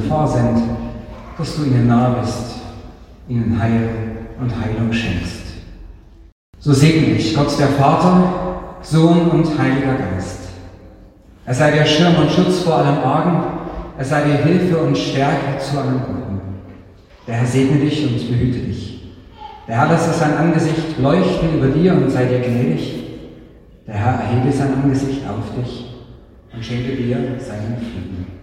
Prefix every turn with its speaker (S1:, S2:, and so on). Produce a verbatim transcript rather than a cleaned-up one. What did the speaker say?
S1: Gefahr sind, dass du ihnen nahe bist, ihnen Heil und Heilung schenkst. So segne ich Gott der Vater, Sohn und Heiliger Geist. Er sei der Schirm und Schutz vor allem Argen, er sei dir Hilfe und Stärke zu allem Guten. Der Herr segne dich und behüte dich. Der Herr lasse sein Angesicht leuchten über dir und sei dir gnädig. Der Herr erhebe sein Angesicht auf dich und schenke dir seinen Frieden.